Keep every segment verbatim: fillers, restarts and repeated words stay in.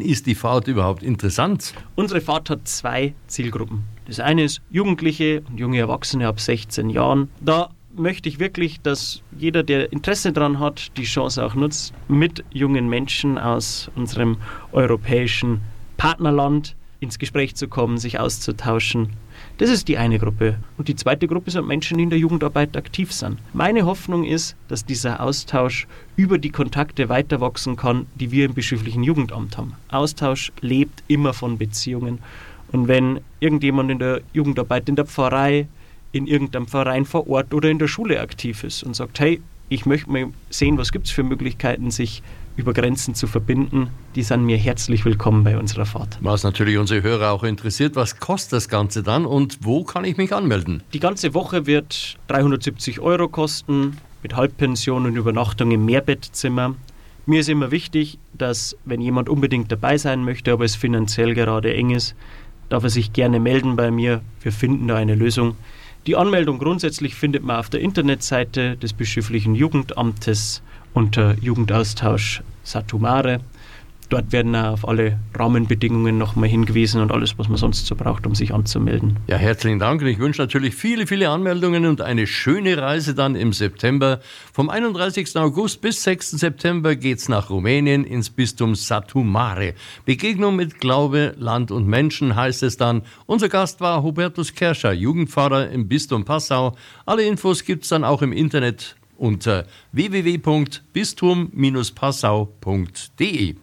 Ist die Fahrt überhaupt interessant? Unsere Fahrt hat zwei Zielgruppen. Das eine ist Jugendliche und junge Erwachsene ab sechzehn Jahren. Da möchte ich wirklich, dass jeder, der Interesse daran hat, die Chance auch nutzt, mit jungen Menschen aus unserem europäischen Partnerland ins Gespräch zu kommen, sich auszutauschen. Das ist die eine Gruppe. Und die zweite Gruppe sind Menschen, die in der Jugendarbeit aktiv sind. Meine Hoffnung ist, dass dieser Austausch über die Kontakte weiter wachsen kann, die wir im bischöflichen Jugendamt haben. Austausch lebt immer von Beziehungen. Und wenn irgendjemand in der Jugendarbeit, in der Pfarrei, in irgendeinem Verein vor Ort oder in der Schule aktiv ist und sagt, hey, ich möchte mal sehen, was gibt es für Möglichkeiten, sich über Grenzen zu verbinden, die sind mir herzlich willkommen bei unserer Fahrt. Was natürlich unsere Hörer auch interessiert, was kostet das Ganze dann und wo kann ich mich anmelden? Die ganze Woche wird dreihundertsiebzig Euro kosten, mit Halbpension und Übernachtung im Mehrbettzimmer. Mir ist immer wichtig, dass, wenn jemand unbedingt dabei sein möchte, aber es finanziell gerade eng ist, darf er sich gerne melden bei mir. Wir finden da eine Lösung. Die Anmeldung grundsätzlich findet man auf der Internetseite des bischöflichen Jugendamtes unter Jugendaustausch Satu Mare. Dort werden auch auf alle Rahmenbedingungen nochmal hingewiesen und alles, was man sonst so braucht, um sich anzumelden. Ja, herzlichen Dank und ich wünsche natürlich viele, viele Anmeldungen und eine schöne Reise dann im September. Vom einunddreißigsten August bis sechsten September geht's nach Rumänien ins Bistum Satu Mare. Begegnung mit Glaube, Land und Menschen heißt es dann. Unser Gast war Hubertus Kerscher, Jugendpfarrer im Bistum Passau. Alle Infos gibt's dann auch im Internet unter w w w punkt bistum Bindestrich passau punkt d e.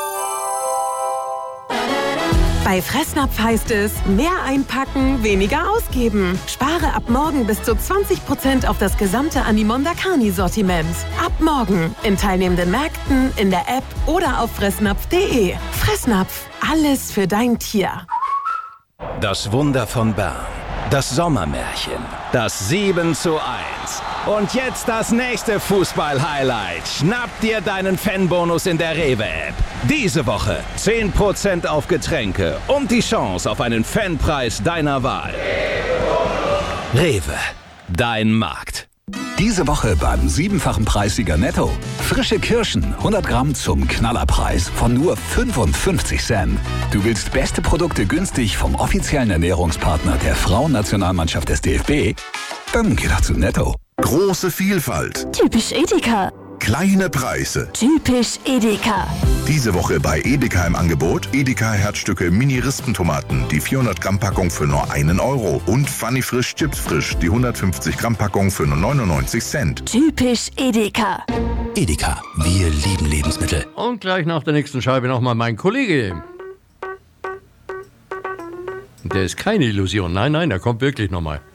Bei Fressnapf heißt es, mehr einpacken, weniger ausgeben. Spare ab morgen bis zu zwanzig Prozent auf das gesamte Animonda Carni-Sortiment. Ab morgen in teilnehmenden Märkten, in der App oder auf fressnapf punkt d e. Fressnapf, alles für dein Tier. Das Wunder von Bern. Das Sommermärchen. Das sieben zu eins. Und jetzt das nächste Fußball-Highlight. Schnapp dir deinen Fanbonus in der Rewe-App. Diese Woche zehn Prozent auf Getränke und die Chance auf einen Fanpreis deiner Wahl. Rewe, dein Markt. Diese Woche beim siebenfachen Preissieger Netto. Frische Kirschen, hundert Gramm zum Knallerpreis von nur fünfundfünfzig Cent. Du willst beste Produkte günstig vom offiziellen Ernährungspartner der Frauennationalmannschaft des D F B? Dann geh doch zu Netto. Große Vielfalt. Typisch Edeka. Kleine Preise. Typisch Edeka. Diese Woche bei Edeka im Angebot Edeka Herzstücke Mini-Rispentomaten, die vierhundert Gramm Packung für nur einen Euro und Funny Frisch Chips Frisch, die hundertfünfzig Gramm Packung für nur neunundneunzig Cent. Typisch Edeka. Edeka, wir lieben Lebensmittel. Und gleich nach der nächsten Scheibe nochmal mein Kollege. Der ist keine Illusion, nein, nein, der kommt wirklich nochmal.